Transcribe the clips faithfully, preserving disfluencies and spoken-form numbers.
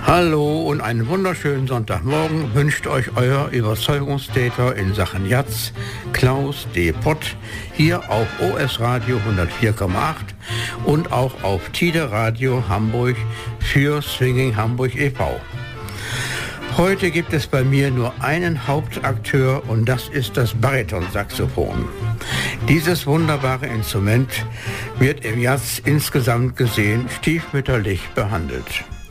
Hallo und einen wunderschönen Sonntagmorgen wünscht euch euer Überzeugungstäter in Sachen Jazz, Klaus D. Pott, hier auf O S Radio hundertvier Komma acht und auch auf Tide Radio Hamburg für Swinging Hamburg e V Heute gibt es bei mir nur einen Hauptakteur und das ist das Baritonsaxophon. Dieses wunderbare Instrument wird im Jazz insgesamt gesehen stiefmütterlich behandelt.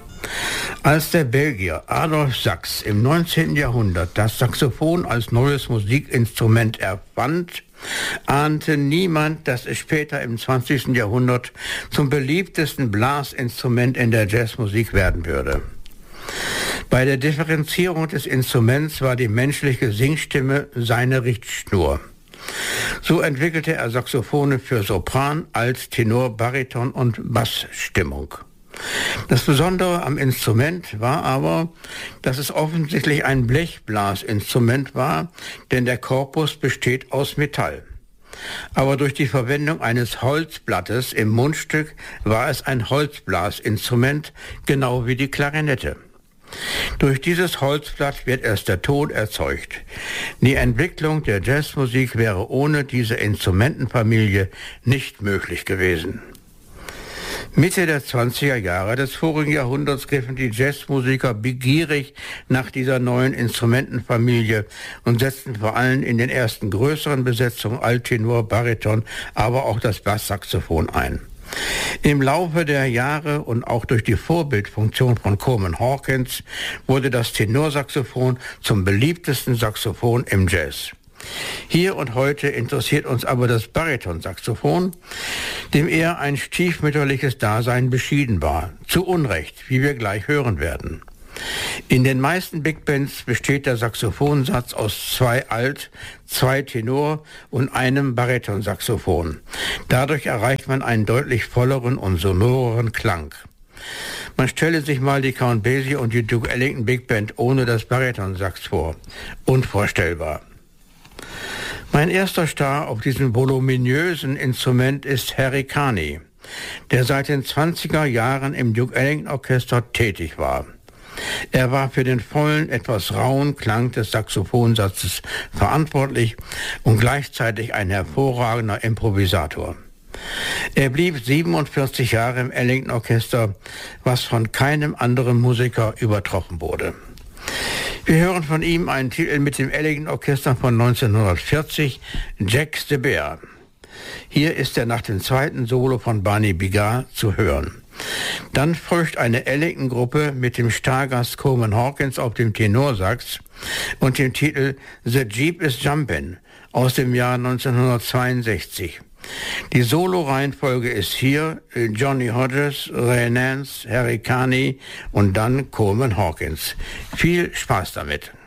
Als der Belgier Adolphe Sax im neunzehnten Jahrhundert das Saxophon als neues Musikinstrument erfand, ahnte niemand, dass es später im zwanzigsten Jahrhundert zum beliebtesten Blasinstrument in der Jazzmusik werden würde. Bei der Differenzierung des Instruments war die menschliche Singstimme seine Richtschnur. So entwickelte er Saxophone für Sopran, Alt, Tenor, Bariton und Bassstimmung. Das Besondere am Instrument war aber, dass es offensichtlich ein Blechblasinstrument war, denn der Korpus besteht aus Metall. Aber durch die Verwendung eines Holzblattes im Mundstück war es ein Holzblasinstrument, genau wie die Klarinette. Durch dieses Holzblatt wird erst der Ton erzeugt. Die Entwicklung der Jazzmusik wäre ohne diese Instrumentenfamilie nicht möglich gewesen. Mitte der zwanziger Jahre des vorigen Jahrhunderts griffen die Jazzmusiker begierig nach dieser neuen Instrumentenfamilie und setzten vor allem in den ersten größeren Besetzungen Alttenor, Bariton, aber auch das Basssaxophon ein. Im Laufe der Jahre und auch durch die Vorbildfunktion von Coleman Hawkins wurde das Tenorsaxophon zum beliebtesten Saxophon im Jazz. Hier und heute interessiert uns aber das Baritonsaxophon, dem eher ein stiefmütterliches Dasein beschieden war. Zu Unrecht, wie wir gleich hören werden. In den meisten Big Bands besteht der Saxophonsatz aus zwei Alt-, zwei Tenor- und einem Baritonsaxophon. Dadurch erreicht man einen deutlich volleren und sonoreren Klang. Man stelle sich mal die Count Basie und die Duke Ellington Big Band ohne das Baritonsax vor. Unvorstellbar. Mein erster Star auf diesem voluminösen Instrument ist Harry Carney, der seit den zwanziger Jahren im Duke Ellington Orchester tätig war. Er war für den vollen, etwas rauen Klang des Saxophonsatzes verantwortlich und gleichzeitig ein hervorragender Improvisator. Er blieb siebenundvierzig Jahre im Ellington Orchester, was von keinem anderen Musiker übertroffen wurde. Wir hören von ihm einen Titel mit dem Ellington Orchester von neunzehnhundertvierzig, Jacques de Beer. Hier ist er nach dem zweiten Solo von Barney Bigard zu hören. Dann folgt eine Ellington-Gruppe mit dem Stargast Coleman Hawkins auf dem Tenorsax und dem Titel The Jeep is Jumpin' aus dem Jahr neunzehnhundertzweiundsechzig. Die Solo-Reihenfolge ist hier Johnny Hodges, Ray Nance, Harry Carney und dann Coleman Hawkins. Viel Spaß damit!